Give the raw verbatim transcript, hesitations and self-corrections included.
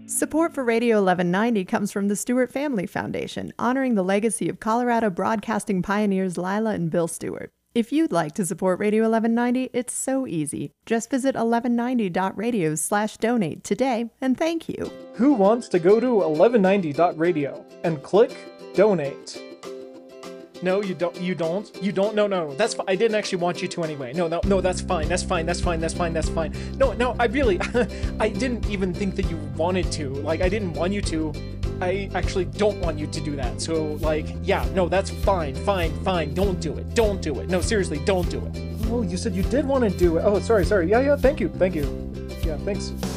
Support for Radio eleven ninety comes from the Stewart Family Foundation, honoring the legacy of Colorado broadcasting pioneers Lila and Bill Stewart. If you'd like to support Radio eleven ninety, it's so easy. Just visit eleven ninety dot radio slash donate today, and thank you. Who wants to go to eleven ninety dot radio and click donate? No, you don't. You don't. You don't. No, no. That's. Fi- I didn't actually want you to anyway. No, no, no. That's fine. That's fine. That's fine. That's fine. That's fine. No, no. I really. I didn't even think that you wanted to. Like, I didn't want you to. I actually don't want you to do that. So, like, yeah. No, that's fine. Fine. Fine. Don't do it. Don't do it. No, seriously, don't do it. Oh, you said you did want to do it. Oh, sorry. Sorry. Yeah, yeah. Thank you. Thank you. Yeah. Thanks.